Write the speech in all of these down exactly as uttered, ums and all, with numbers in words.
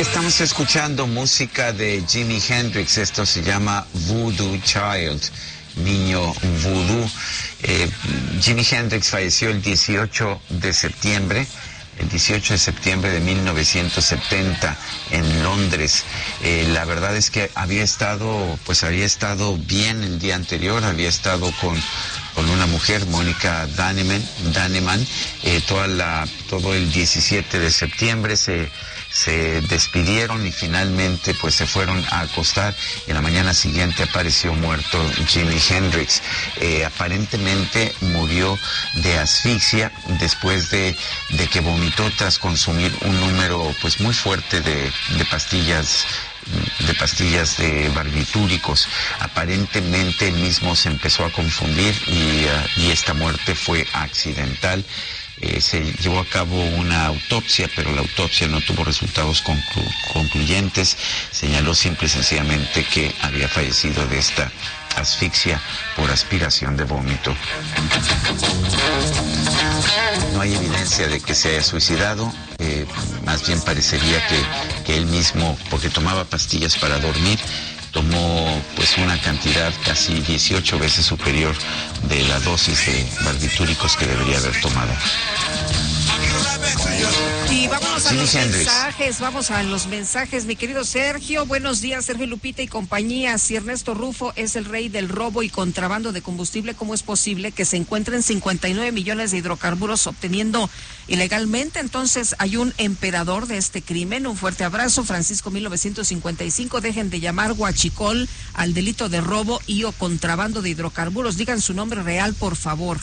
Estamos escuchando música de Jimi Hendrix. Esto se llama Voodoo Child, niño voodoo. Eh, Jimi Hendrix falleció el dieciocho de septiembre, el dieciocho de septiembre de mil novecientos setenta en Londres. Eh, la verdad es que había estado, pues había estado bien el día anterior, había estado con con una mujer, Mónica Danneman, Danneman eh, toda la, todo el diecisiete de septiembre se, se despidieron y finalmente pues se fueron a acostar. En la mañana siguiente apareció muerto Jimi Hendrix. Eh, aparentemente murió de asfixia después de, de que vomitó tras consumir un número pues muy fuerte de, de pastillas de pastillas de barbitúricos. Aparentemente él mismo se empezó a confundir y, uh, y esta muerte fue accidental. Eh, se llevó a cabo una autopsia, pero la autopsia no tuvo resultados conclu concluyentes. Señaló simple y sencillamente que había fallecido de esta asfixia por aspiración de vómito. No hay evidencia de que se haya suicidado, eh, más bien parecería que, que él mismo, porque tomaba pastillas para dormir, tomó pues una cantidad casi dieciocho veces superior de la dosis de barbitúricos que debería haber tomado. Y vámonos a los mensajes, vamos a los mensajes, mi querido Sergio. Buenos días, Sergio Lupita y compañía. Si Ernesto Rufo es el rey del robo y contrabando de combustible, ¿cómo es posible que se encuentren cincuenta y nueve millones de hidrocarburos obteniendo ilegalmente? Entonces, hay un emperador de este crimen. Un fuerte abrazo, Francisco mil novecientos cincuenta y cinco. Dejen de llamar huachicol al delito de robo y o contrabando de hidrocarburos. Digan su nombre real, por favor.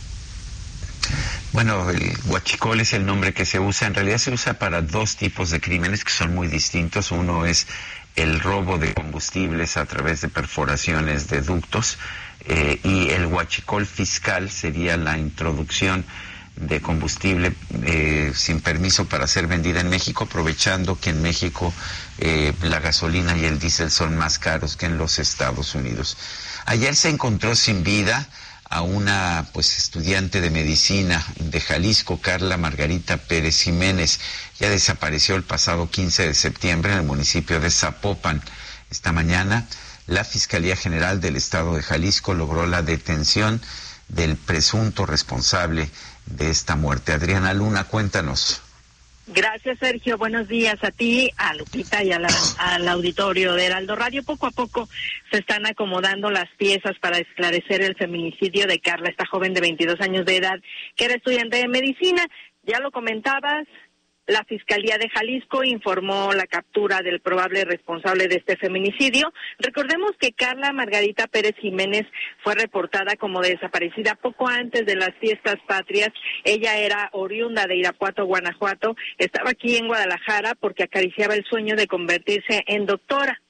Bueno, el huachicol es el nombre que se usa. En realidad se usa para dos tipos de crímenes que son muy distintos. Uno es el robo de combustibles a través de perforaciones de ductos eh, y el huachicol fiscal sería la introducción de combustible eh, sin permiso para ser vendida en México, aprovechando que en México eh, la gasolina y el diésel son más caros que en los Estados Unidos. Ayer se encontró sin vida a una pues estudiante de medicina de Jalisco, Carla Margarita Pérez Jiménez. Ya desapareció el pasado quince de septiembre en el municipio de Zapopan. Esta mañana la Fiscalía General del Estado de Jalisco logró la detención del presunto responsable de esta muerte. Adriana Luna, cuéntanos. Gracias, Sergio. Buenos días a ti, a Lupita y a la, al auditorio de Heraldo Radio. Poco a poco se están acomodando las piezas para esclarecer el feminicidio de Carla, esta joven de veintidós años de edad que era estudiante de medicina. Ya lo comentabas, la Fiscalía de Jalisco informó la captura del probable responsable de este feminicidio. Recordemos que Carla Margarita Pérez Jiménez fue reportada como desaparecida poco antes de las fiestas patrias. Ella era oriunda de Irapuato, Guanajuato. Estaba aquí en Guadalajara porque acariciaba el sueño de convertirse en doctora.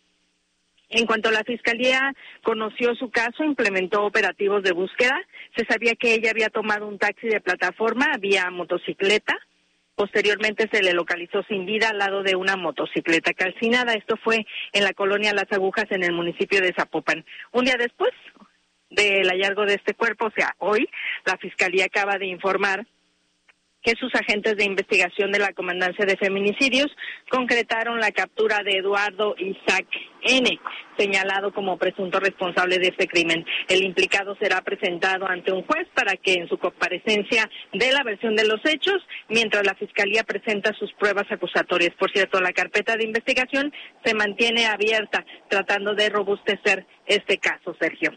En cuanto la Fiscalía conoció su caso, implementó operativos de búsqueda. Se sabía que ella había tomado un taxi de plataforma vía motocicleta. Posteriormente se le localizó sin vida al lado de una motocicleta calcinada. Esto fue en la colonia Las Agujas, en el municipio de Zapopan. Un día después del hallazgo de este cuerpo, o sea, hoy, la Fiscalía acaba de informar que sus agentes de investigación de la Comandancia de Feminicidios concretaron la captura de Eduardo Isaac N., señalado como presunto responsable de este crimen. El implicado será presentado ante un juez para que en su comparecencia dé la versión de los hechos, mientras la Fiscalía presenta sus pruebas acusatorias. Por cierto, la carpeta de investigación se mantiene abierta, tratando de robustecer este caso, Sergio.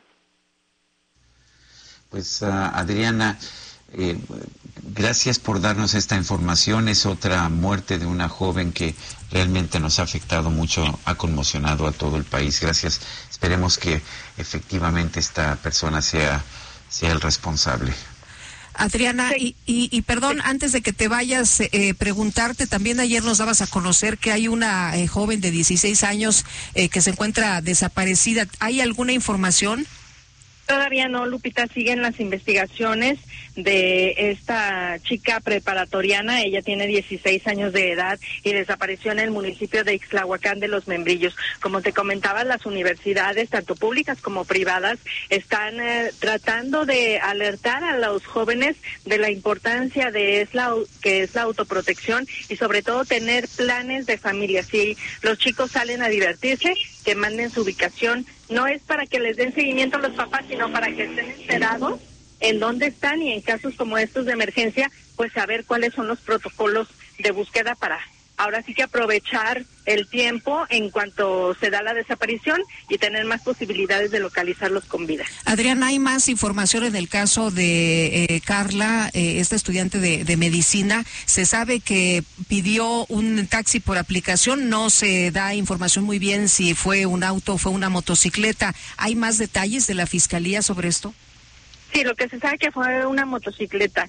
Pues, uh, Adriana, eh, gracias por darnos esta información. Es otra muerte de una joven que realmente nos ha afectado mucho, ha conmocionado a todo el país. Gracias. Esperemos que efectivamente esta persona sea, sea el responsable. Adriana, sí. y, y, y perdón, sí. antes de que te vayas, eh, preguntarte, también ayer nos dabas a conocer que hay una eh, joven de dieciséis años eh, que se encuentra desaparecida. ¿Hay alguna información? Todavía no, Lupita, siguen las investigaciones de esta chica preparatoriana. Ella tiene dieciséis años de edad y desapareció en el municipio de Ixtlahuacán de los Membrillos. Como te comentaba, las universidades, tanto públicas como privadas, están eh, tratando de alertar a los jóvenes de la importancia de es la, que es la autoprotección y sobre todo tener planes de familia. Si los chicos salen a divertirse, que manden su ubicación. No es para que les den seguimiento a los papás, sino para que estén enterados en dónde están y en casos como estos de emergencia, pues saber cuáles son los protocolos de búsqueda para ahora sí que aprovechar el tiempo en cuanto se da la desaparición y tener más posibilidades de localizarlos con vida. Adrián, ¿hay más información en el caso de eh, Carla, eh, esta estudiante de, de medicina? Se sabe que pidió un taxi por aplicación, no se da información muy bien si fue un auto o fue una motocicleta. ¿Hay más detalles de la Fiscalía sobre esto? Sí, lo que se sabe que fue una motocicleta,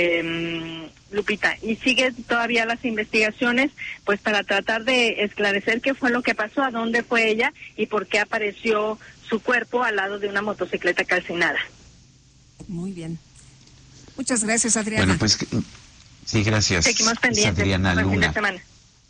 eh, Lupita, y siguen todavía las investigaciones, pues para tratar de esclarecer qué fue lo que pasó, a dónde fue ella y por qué apareció su cuerpo al lado de una motocicleta calcinada. Muy bien. Muchas gracias, Adriana. Bueno, pues sí, gracias. Seguimos pendientes. Es Adriana Luna. Fin de semana.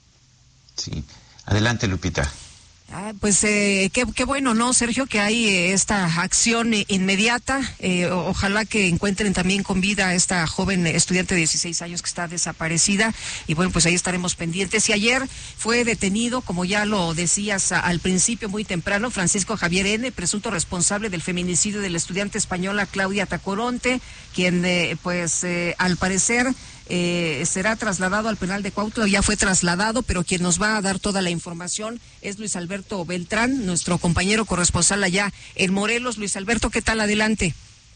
Sí. Adelante, Lupita. Ah, pues eh, qué, qué bueno, ¿no, Sergio? Que hay eh, esta acción eh, inmediata. Eh, ojalá que encuentren también con vida a esta joven estudiante de dieciséis años que está desaparecida. Y bueno, pues ahí estaremos pendientes. Y ayer fue detenido, como ya lo decías a, al principio, muy temprano, Francisco Javier N., presunto responsable del feminicidio de la estudiante española Claudia Tacoronte, quien, eh, pues, eh, al parecer... Eh, será trasladado al penal de Cuautla, ya fue trasladado, pero quien nos va a dar toda la información es Luis Alberto Beltrán, nuestro compañero corresponsal allá en Morelos. Luis Alberto, ¿qué tal? Adelante.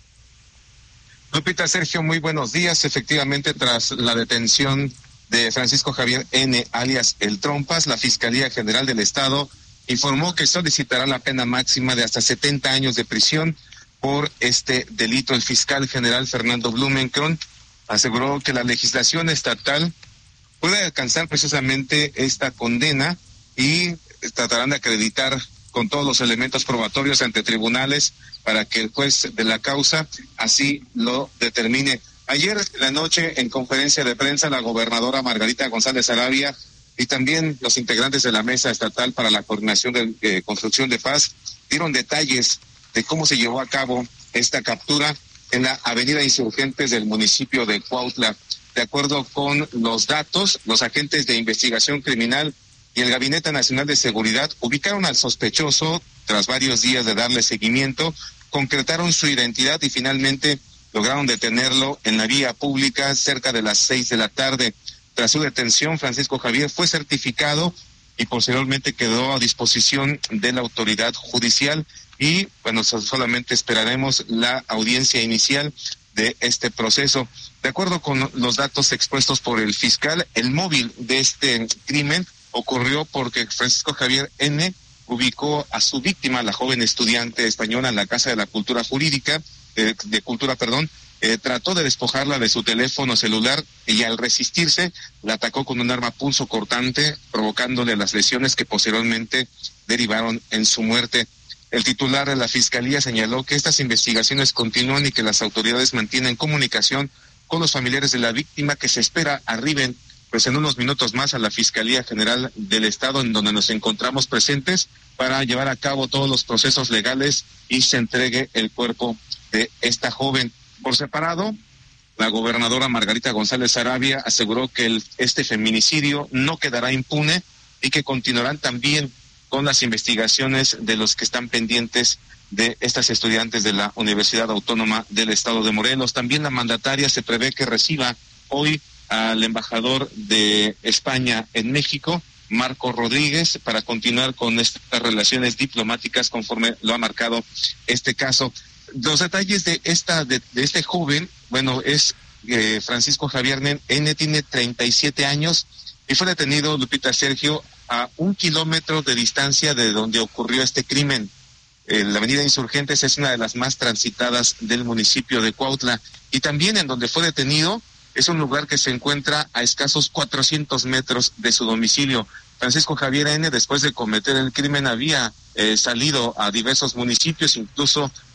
Lupita, Sergio, muy buenos días. Efectivamente, tras la detención de Francisco Javier N., alias El Trompas, la Fiscalía General del Estado informó que solicitará la pena máxima de hasta setenta años de prisión por este delito. El fiscal general Fernando Blumenkron aseguró que la legislación estatal puede alcanzar precisamente esta condena y tratarán de acreditar con todos los elementos probatorios ante tribunales para que el juez de la causa así lo determine. Ayer en la noche, en conferencia de prensa, la gobernadora Margarita González Sarabia y también los integrantes de la Mesa Estatal para la Coordinación de eh, Construcción de Paz dieron detalles de cómo se llevó a cabo esta captura en la avenida Insurgentes del municipio de Cuautla. De acuerdo con los datos, los agentes de investigación criminal y el Gabinete Nacional de Seguridad ubicaron al sospechoso tras varios días de darle seguimiento, concretaron su identidad y finalmente lograron detenerlo en la vía pública cerca de las seis de la tarde. Tras su detención, Francisco Javier fue certificado y posteriormente quedó a disposición de la autoridad judicial. Y bueno, solamente esperaremos la audiencia inicial de este proceso. De acuerdo con los datos expuestos por el fiscal, el móvil de este crimen ocurrió porque Francisco Javier N. ubicó a su víctima, la joven estudiante española, en la Casa de la Cultura Jurídica, eh, de Cultura, perdón, eh, trató de despojarla de su teléfono celular y al resistirse la atacó con un arma punzocortante, provocándole las lesiones que posteriormente derivaron en su muerte. El titular de la Fiscalía señaló que estas investigaciones continúan y que las autoridades mantienen comunicación con los familiares de la víctima, que se espera arriben pues en unos minutos más a la Fiscalía General del Estado, en donde nos encontramos presentes para llevar a cabo todos los procesos legales y se entregue el cuerpo de esta joven. Por separado, la gobernadora Margarita González Sarabia aseguró que el, este feminicidio no quedará impune y que continuarán también con las investigaciones de los que están pendientes de estas estudiantes de la Universidad Autónoma del Estado de Morelos. También la mandataria se prevé que reciba hoy al embajador de España en México, Marco Rodríguez, para continuar con estas relaciones diplomáticas conforme lo ha marcado este caso. Los detalles de esta de, de este joven, bueno, es eh, Francisco Javier N., tiene treinta y siete años y fue detenido, Lupita, Sergio, a un kilómetro de distancia de donde ocurrió este crimen. Eh, la avenida Insurgentes es una de las más transitadas del municipio de Cuautla y también en donde fue detenido es un lugar que se encuentra a escasos cuatrocientos metros de su domicilio. Francisco Javier N., después de cometer el crimen, había eh, salido a diversos municipios, incluso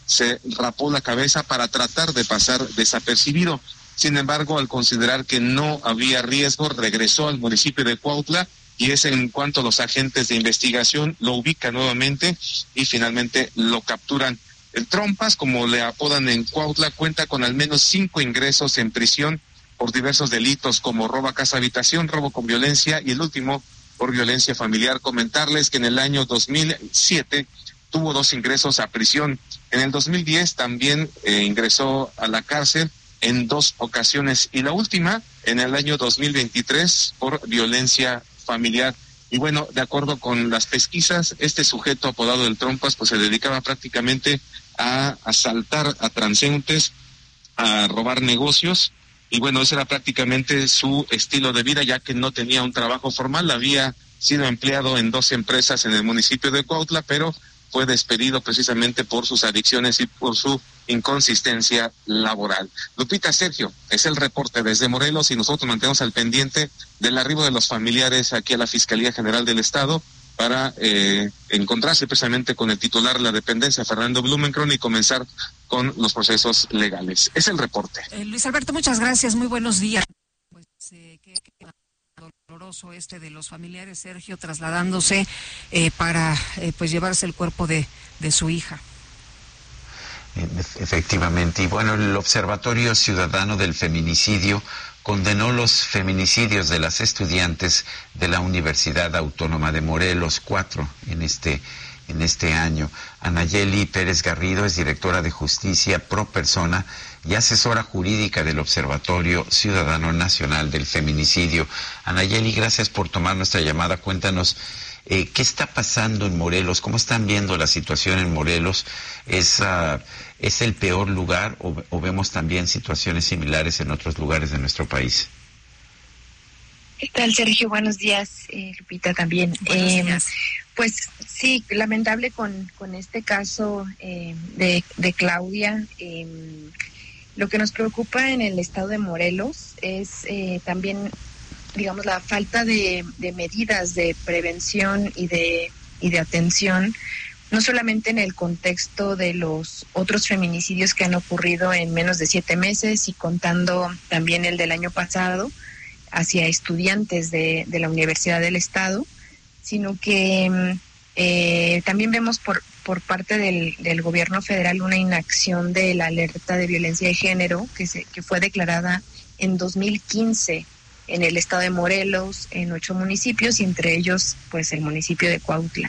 se rapó la cabeza para tratar de pasar desapercibido. Sin embargo, al considerar que no había riesgo, regresó al municipio de Cuautla, y es en cuanto los agentes de investigación lo ubican nuevamente y finalmente lo capturan. El Trompas, como le apodan en Cuautla, cuenta con al menos cinco ingresos en prisión por diversos delitos como robo a casa habitación, robo con violencia y el último por violencia familiar. Comentarles que en el año dos mil siete tuvo dos ingresos a prisión. En el dos mil diez también eh, ingresó a la cárcel en dos ocasiones y la última en el año dos mil veintitrés por violencia familiar. Y bueno, de acuerdo con las pesquisas, este sujeto apodado el Trompas pues se dedicaba prácticamente a asaltar a transeúntes, a robar negocios, y bueno, ese era prácticamente su estilo de vida, ya que no tenía un trabajo formal. Había sido empleado en dos empresas en el municipio de Cuautla, pero fue despedido precisamente por sus adicciones y por su inconsistencia laboral. Lupita, Sergio, es el reporte desde Morelos y nosotros mantenemos al pendiente del arribo de los familiares aquí a la Fiscalía General del Estado para eh, encontrarse precisamente con el titular de la dependencia, Fernando Blumenkron, y comenzar con los procesos legales. Es el reporte. Eh, Luis Alberto, muchas gracias, muy buenos días. Pues eh, qué, qué doloroso este de los familiares, Sergio, trasladándose eh, para eh, pues llevarse el cuerpo de, de su hija. Efectivamente, y bueno, el Observatorio Ciudadano del Feminicidio condenó los feminicidios de las estudiantes de la Universidad Autónoma de Morelos, cuatro en este en este año. Anayeli Pérez Garrido es directora de Justicia Pro Persona y asesora jurídica del Observatorio Ciudadano Nacional del Feminicidio. Anayeli, gracias por tomar nuestra llamada. Cuéntanos, eh, ¿qué está pasando en Morelos? ¿Cómo están viendo la situación en Morelos? ¿Es, uh, ¿es el peor lugar o, o vemos también situaciones similares en otros lugares de nuestro país? ¿Qué tal, Sergio? Buenos días, eh, Lupita también. Buenos eh, días. Pues sí, lamentable con, con este caso eh, de, de Claudia. Eh, lo que nos preocupa en el estado de Morelos es eh, también, digamos, la falta de, de medidas de prevención y de, y de atención, no solamente en el contexto de los otros feminicidios que han ocurrido en menos de siete meses y contando también el del año pasado, hacia estudiantes de, de la Universidad del Estado, sino que eh, también vemos por, por parte del, del gobierno federal una inacción de la alerta de violencia de género que, se, que fue declarada en dos mil quince en el estado de Morelos, en ocho municipios, y entre ellos pues el municipio de Cuautla.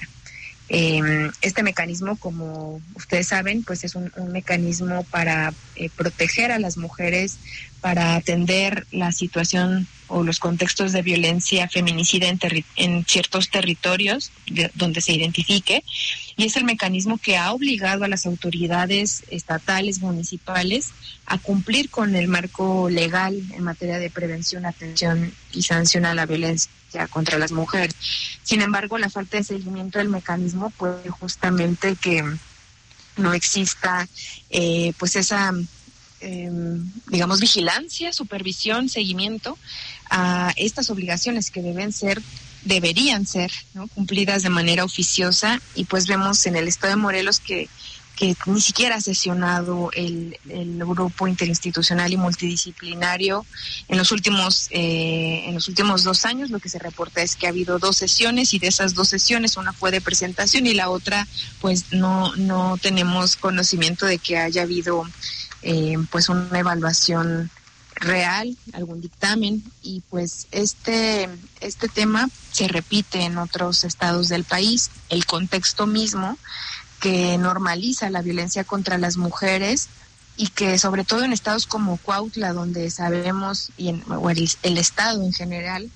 Eh, este mecanismo, como ustedes saben, pues es un, un mecanismo para eh, proteger a las mujeres, para atender la situación o los contextos de violencia feminicida en, terri- en ciertos territorios de, donde se identifique, y es el mecanismo que ha obligado a las autoridades estatales, municipales, a cumplir con el marco legal en materia de prevención, atención y sanción a la violencia contra las mujeres. Sin embargo, la falta de seguimiento del mecanismo puede justamente que no exista eh, pues esa eh, digamos vigilancia, supervisión, seguimiento a estas obligaciones que deben ser, deberían ser, ¿no?, cumplidas de manera oficiosa. Y pues vemos en el estado de Morelos que que ni siquiera ha sesionado el, el grupo interinstitucional y multidisciplinario en los últimos eh, en los últimos dos años. Lo que se reporta es que ha habido dos sesiones, y de esas dos sesiones una fue de presentación y la otra pues no no tenemos conocimiento de que haya habido eh, pues una evaluación real, algún dictamen. Y pues este este tema se repite en otros estados del país. El contexto mismo que normaliza la violencia contra las mujeres, y que sobre todo en estados como Cuautla, donde sabemos, y en, o el, el estado en general,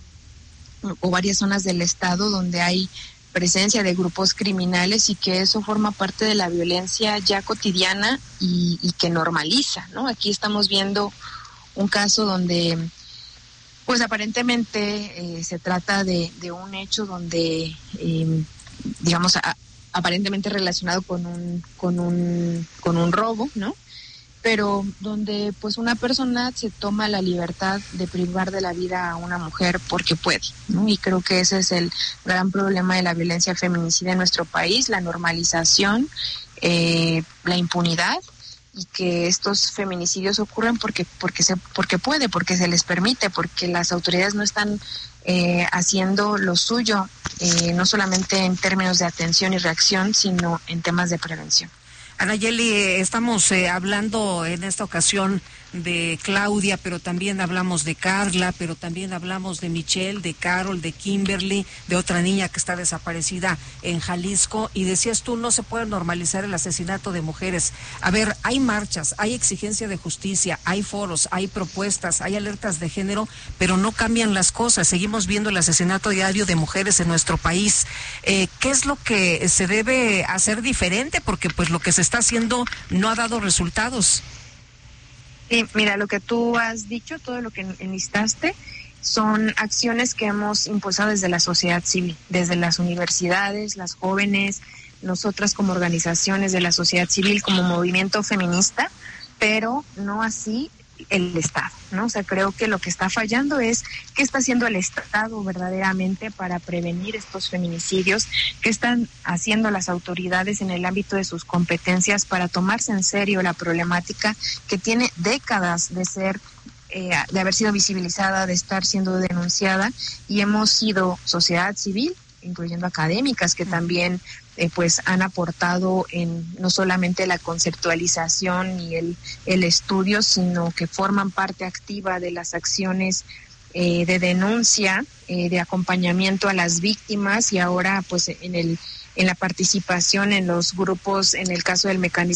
o varias zonas del estado donde hay presencia de grupos criminales, y que eso forma parte de la violencia ya cotidiana y, y que normaliza, ¿no? Aquí estamos viendo un caso donde pues aparentemente eh, se trata de, de un hecho donde eh, digamos a, aparentemente relacionado con un con un con un robo, ¿no? Pero donde pues una persona se toma la libertad de privar de la vida a una mujer porque puede, ¿no? Y creo que ese es el gran problema de la violencia feminicida en nuestro país, la normalización eh, la impunidad y que estos feminicidios ocurran porque porque se porque puede, porque se les permite, porque las autoridades no están eh, haciendo lo suyo, eh, no solamente en términos de atención y reacción, sino en temas de prevención. Anayeli, estamos eh, hablando en esta ocasión de Claudia, pero también hablamos de Carla, pero también hablamos de Michelle, de Carol, de Kimberly, de otra niña que está desaparecida en Jalisco, y decías tú, no se puede normalizar el asesinato de mujeres. A ver, hay marchas, hay exigencia de justicia, hay foros, hay propuestas, hay alertas de género, pero no cambian las cosas. Seguimos viendo el asesinato diario de mujeres en nuestro país. Eh, ¿qué es lo que se debe hacer diferente? Porque pues lo que se está haciendo no ha dado resultados. Sí, mira, lo que tú has dicho, todo lo que enlistaste, son acciones que hemos impulsado desde la sociedad civil, desde las universidades, las jóvenes, nosotras como organizaciones de la sociedad civil, como movimiento feminista, pero no así el Estado, ¿no? O sea, creo que lo que está fallando es qué está haciendo el Estado verdaderamente para prevenir estos feminicidios, qué están haciendo las autoridades en el ámbito de sus competencias para tomarse en serio la problemática que tiene décadas de ser eh, de haber sido visibilizada, de estar siendo denunciada, y hemos sido sociedad civil, incluyendo académicas que también eh, pues han aportado en no solamente la conceptualización y el, el estudio, sino que forman parte activa de las acciones eh, de denuncia, eh, de acompañamiento a las víctimas, y ahora pues en el en la participación en los grupos, en el caso del mecanismo